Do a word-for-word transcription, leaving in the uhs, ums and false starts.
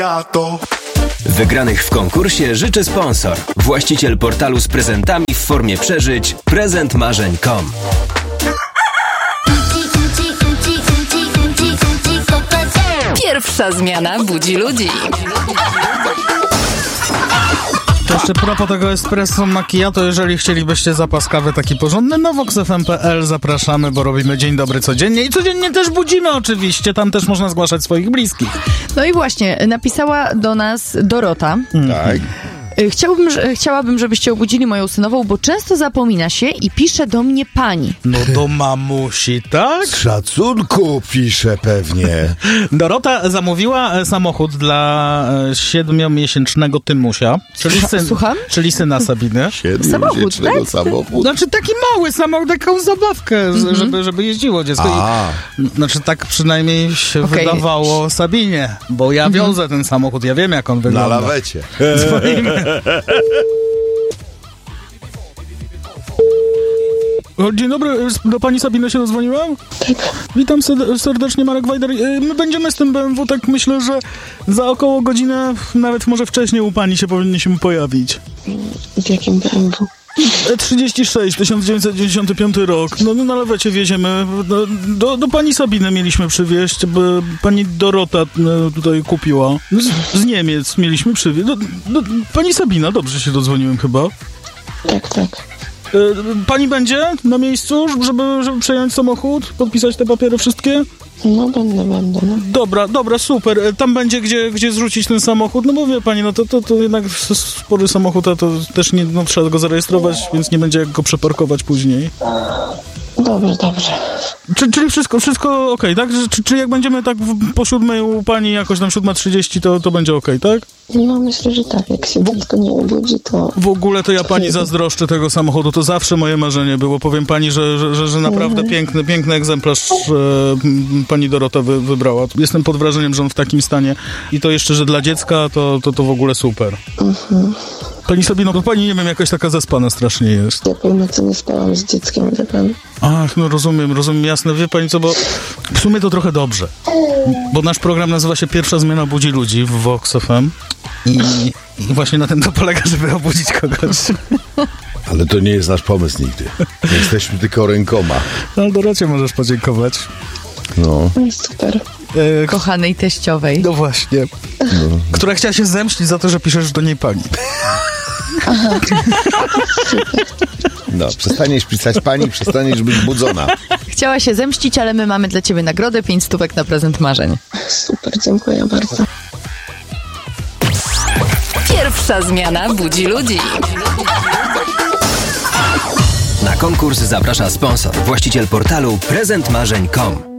Wygranych w konkursie życzy sponsor. Właściciel portalu z prezentami w formie przeżyć prezent marzeń kropka com. Pierwsza zmiana budzi ludzi. To jeszcze propos tego espresso macchiato, jeżeli chcielibyście zapas kawy taki porządny, no vox f m kropka p l zapraszamy, bo robimy Dzień Dobry codziennie i codziennie też budzimy oczywiście, tam też można zgłaszać swoich bliskich. No i właśnie, napisała do nas Dorota. Tak. Chciałbym, chciałabym, żebyście obudzili moją synową, bo często zapomina się i pisze do mnie pani. No do mamusi, tak? Z szacunku pisze pewnie. Dorota zamówiła samochód dla siedmiomiesięcznego Tymusia, czyli, syn, Słucham? czyli syna Sabiny. Samochód, tak? samochód. Znaczy taki mały samochód, taką zabawkę, mm-hmm. żeby, żeby jeździło dziecko. I, znaczy tak przynajmniej się okay. wydawało Sabinie, bo ja wiozę mm-hmm. ten samochód, ja wiem jak on wygląda. Na lawecie. Dzwonimy. Dzień dobry, do pani Sabiny się dodzwoniłem? Tak. Witam serdecznie, Marek Wajder. My będziemy z tym B M W, tak myślę, że za około godzinę, nawet może wcześniej u pani się powinniśmy pojawić. W jakim B M W? E trzydzieści sześć, tysiąc dziewięćset dziewięćdziesiąty piąty rok. No, no na lewecie wieziemy. Do, do, do pani Sabiny mieliśmy przywieźć, bo pani Dorota tutaj kupiła. Z, z Niemiec mieliśmy przywieźć. Do, do, pani Sabina, dobrze się dodzwoniłem chyba. Tak, tak. E, pani będzie na miejscu, żeby, żeby przejąć samochód? Podpisać te papiery wszystkie? No będę, będę, no. Dobra, dobra, super. Tam będzie gdzie, gdzie zrzucić ten samochód. No bo wie pani, no to, to, to jednak spory samochód, a to też nie, no, trzeba go zarejestrować, więc nie będzie jak go przeparkować później. Dobrze, dobrze. Czy, czyli wszystko, wszystko okej, okay, tak? Czy, czy jak będziemy tak w, po siódmej u pani jakoś tam siódma trzydzieści, to, to będzie okej, okay, tak? No myślę, że tak. Jak się tylko nie obudzi, to... W ogóle to ja pani zazdroszczę tego samochodu. To zawsze moje marzenie było. Powiem pani, że, że, że, że naprawdę mhm. piękny, piękny egzemplarz e, pani Dorota wy, wybrała. Jestem pod wrażeniem, że on w takim stanie. I to jeszcze, że dla dziecka, to, to, to w ogóle super. Mhm. Pani Sabino, bo pani, nie wiem, jakaś taka zaspana strasznie jest. Ja po nocy nie spałam z dzieckiem, wie pan. Ach, no rozumiem, rozumiem, jasne. Wie pani co, bo w sumie to trochę dobrze. Bo nasz program nazywa się Pierwsza Zmiana budzi ludzi w Vox F M. I, I właśnie na tym to polega, żeby obudzić kogoś. Ale to nie jest nasz pomysł nigdy. Jesteśmy tylko rękoma. No, Dorocie możesz podziękować. No. Super. E, Kochanej teściowej. No właśnie. No. Która chciała się zemścić za to, że piszesz do niej pani. Aha. No, przestaniesz pisać pani, przestaniesz być budzona. Chciała się zemścić, ale my mamy dla ciebie nagrodę, pięć stówek na prezent marzeń. Super, dziękuję bardzo. Pierwsza zmiana budzi ludzi. Na konkurs zaprasza sponsor, właściciel portalu prezent marzeń kropka com.